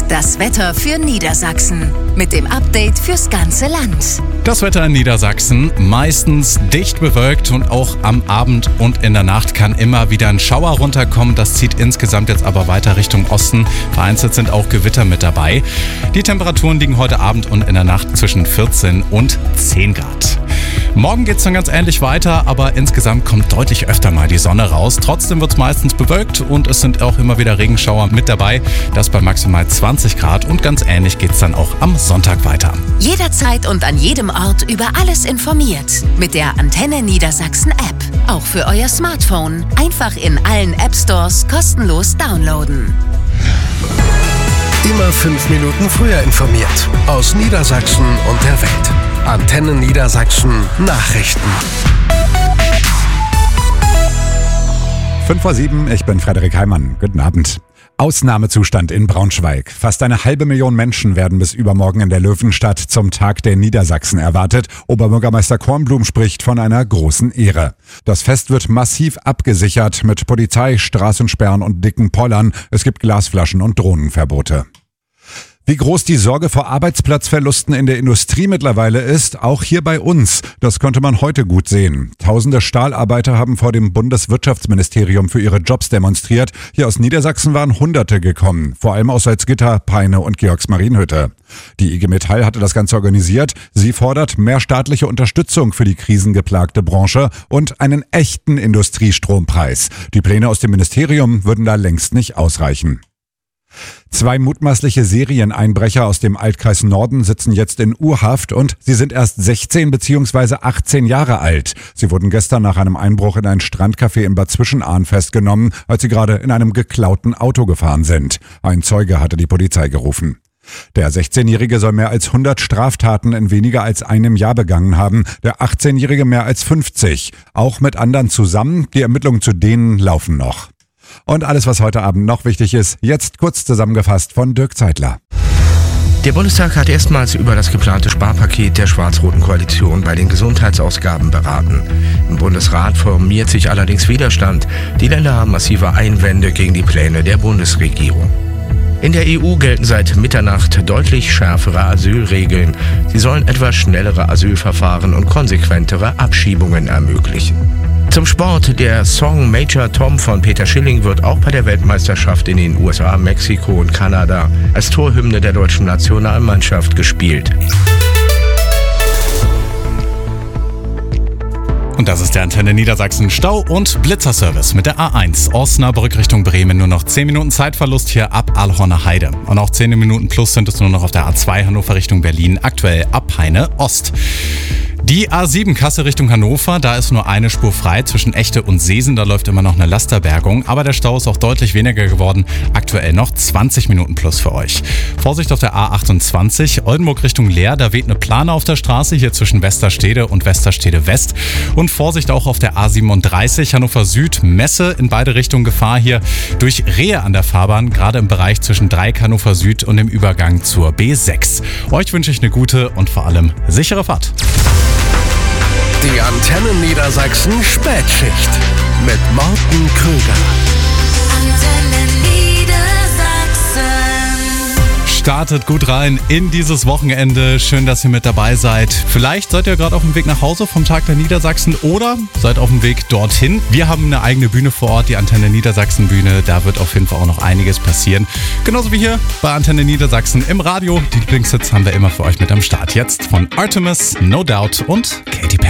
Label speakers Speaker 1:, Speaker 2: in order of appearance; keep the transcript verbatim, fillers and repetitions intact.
Speaker 1: Das Wetter für Niedersachsen mit dem Update fürs ganze Land.
Speaker 2: Das Wetter in Niedersachsen meistens dicht bewölkt und auch am Abend und in der Nacht kann immer wieder ein Schauer runterkommen. Das zieht insgesamt jetzt aber weiter Richtung Osten. Vereinzelt sind auch Gewitter mit dabei. Die Temperaturen liegen heute Abend und in der Nacht zwischen vierzehn und zehn Grad. Morgen geht es dann ganz ähnlich weiter, aber insgesamt kommt deutlich öfter mal die Sonne raus. Trotzdem wird es meistens bewölkt und es sind auch immer wieder Regenschauer mit dabei. Das bei maximal zwanzig Grad und ganz ähnlich geht es dann auch am Sonntag weiter.
Speaker 1: Jederzeit und an jedem Ort über alles informiert. Mit der Antenne Niedersachsen App. Auch für euer Smartphone. Einfach in allen App Stores kostenlos downloaden.
Speaker 3: Immer fünf Minuten früher informiert. Aus Niedersachsen und der Welt. Antenne Niedersachsen Nachrichten.
Speaker 4: fünf vor sieben, ich bin Frederik Heimann. Guten Abend. Ausnahmezustand in Braunschweig. Fast eine halbe Million Menschen werden bis übermorgen in der Löwenstadt zum Tag der Niedersachsen erwartet. Oberbürgermeister Kornblum spricht von einer großen Ehre. Das Fest wird massiv abgesichert mit Polizei, Straßensperren und dicken Pollern. Es gibt Glasflaschen und Drohnenverbote. Wie groß die Sorge vor Arbeitsplatzverlusten in der Industrie mittlerweile ist, auch hier bei uns, das konnte man heute gut sehen. Tausende Stahlarbeiter haben vor dem Bundeswirtschaftsministerium für ihre Jobs demonstriert. Hier aus Niedersachsen waren Hunderte gekommen, vor allem aus Salzgitter, Peine und Georgsmarienhütte. Die I G Metall hatte das Ganze organisiert. Sie fordert mehr staatliche Unterstützung für die krisengeplagte Branche und einen echten Industriestrompreis. Die Pläne aus dem Ministerium würden da längst nicht ausreichen. Zwei mutmaßliche Serieneinbrecher aus dem Altkreis Norden sitzen jetzt in U-Haft und sie sind erst sechzehn bzw. achtzehn Jahre alt. Sie wurden gestern nach einem Einbruch in ein Strandcafé in Bad Zwischenahn festgenommen, als sie gerade in einem geklauten Auto gefahren sind. Ein Zeuge hatte die Polizei gerufen. Der sechzehnjährige soll mehr als hundert Straftaten in weniger als einem Jahr begangen haben, der achtzehnjährige mehr als fünfzig. Auch mit anderen zusammen, die Ermittlungen zu denen laufen noch. Und alles, was heute Abend noch wichtig ist, jetzt kurz zusammengefasst von Dirk Zeitler.
Speaker 5: Der Bundestag hat erstmals über das geplante Sparpaket der schwarz-roten Koalition bei den Gesundheitsausgaben beraten. Im Bundesrat formiert sich allerdings Widerstand. Die Länder haben massive Einwände gegen die Pläne der Bundesregierung. In der E U gelten seit Mitternacht deutlich schärfere Asylregeln. Sie sollen etwas schnellere Asylverfahren und konsequentere Abschiebungen ermöglichen. Zum Sport. Der Song Major Tom von Peter Schilling wird auch bei der Weltmeisterschaft in den U S A, Mexiko und Kanada als Torhymne der deutschen Nationalmannschaft gespielt.
Speaker 2: Und das ist der Antenne Niedersachsen Stau- und Blitzerservice mit der A eins. Osnabrück Richtung Bremen nur noch zehn Minuten Zeitverlust hier ab Alhorner Heide. Und auch zehn Minuten plus sind es nur noch auf der A zwei Hannover Richtung Berlin, aktuell ab Peine Ost. Die A sieben Kassel Richtung Hannover, da ist nur eine Spur frei zwischen Echte und Seesen, da läuft immer noch eine Lasterbergung, aber der Stau ist auch deutlich weniger geworden, aktuell noch zwanzig Minuten plus für euch. Vorsicht auf der A achtundzwanzig, Oldenburg Richtung Leer, da weht eine Plane auf der Straße, hier zwischen Westerstede und Westerstede West und Vorsicht auch auf der A siebenunddreißig, Hannover Süd, Messe, in beide Richtungen Gefahr hier durch Rehe an der Fahrbahn, gerade im Bereich zwischen Dreieck Hannover Süd und dem Übergang zur B sechs. Euch wünsche ich eine gute und vor allem sichere Fahrt.
Speaker 3: Die Antenne Niedersachsen Spätschicht mit Morten Krüger.
Speaker 1: Antenne Niedersachsen.
Speaker 2: Startet gut rein in dieses Wochenende. Schön, dass ihr mit dabei seid. Vielleicht seid ihr gerade auf dem Weg nach Hause vom Tag der Niedersachsen oder seid auf dem Weg dorthin. Wir haben eine eigene Bühne vor Ort, die Antenne Niedersachsen Bühne. Da wird auf jeden Fall auch noch einiges passieren. Genauso wie hier bei Antenne Niedersachsen im Radio. Die Lieblingshits haben wir immer für euch mit am Start. Jetzt von Artemis, No Doubt und Katy Perry.